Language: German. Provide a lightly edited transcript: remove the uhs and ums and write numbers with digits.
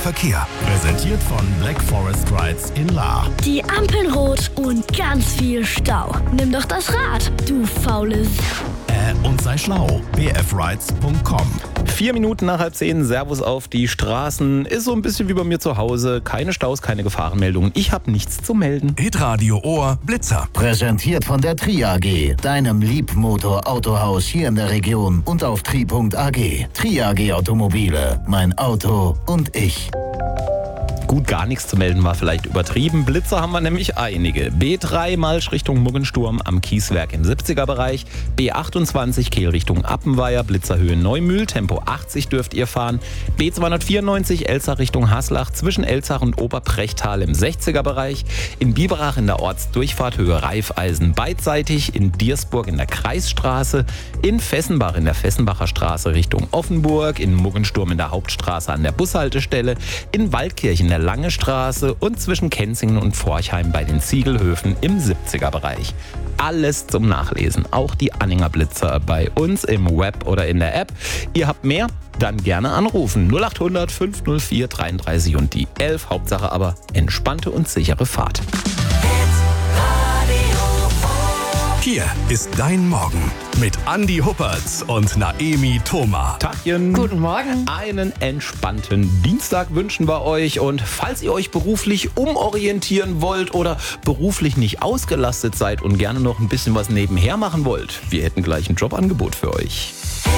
Verkehr. Präsentiert von Black Forest Rides in Lahr. Die Ampeln rot und ganz viel Stau. Nimm doch das Rad, du faule Und sei schlau. bfrides.com. 4 Minuten nach 9:30, Servus auf die Straßen. Ist so ein bisschen wie bei mir zu Hause. Keine Staus, keine Gefahrenmeldungen. Ich habe nichts zu melden. Hitradio Ohr Blitzer. Präsentiert von der Tri AG, deinem Liebmotor-Autohaus hier in der Region und auf tri.ag. Tri AG Automobile, mein Auto und ich. Gut, gar nichts zu melden war vielleicht übertrieben. Blitzer haben wir nämlich einige. B3 Malsch Richtung Muggensturm am Kieswerk im 70er-Bereich. B28 Kehl Richtung Appenweier, Blitzerhöhe Neumühl, Tempo 80 dürft ihr fahren. B294 Elzach Richtung Haslach zwischen Elzach und Oberprechtal im 60er-Bereich. In Biberach in der Ortsdurchfahrt Höhe Raiffeisen beidseitig. In Diersburg in der Kreisstraße. In Fessenbach in der Fessenbacher Straße Richtung Offenburg. In Muggensturm in der Hauptstraße an der Bushaltestelle. In Waldkirchen in der Lange Straße und zwischen Kenzingen und Forchheim bei den Ziegelhöfen im 70er-Bereich. Alles zum Nachlesen, auch die Anhänger Blitzer bei uns im Web oder in der App. Ihr habt mehr? Dann gerne anrufen. 0800 504 33 und die 11. Hauptsache aber entspannte und sichere Fahrt. Hier ist dein Morgen mit Andi Huppertz und Naemi Thoma. Tachchen. Guten Morgen. Einen entspannten Dienstag wünschen wir euch. Und falls ihr euch beruflich umorientieren wollt oder beruflich nicht ausgelastet seid und gerne noch ein bisschen was nebenher machen wollt, wir hätten gleich ein Jobangebot für euch.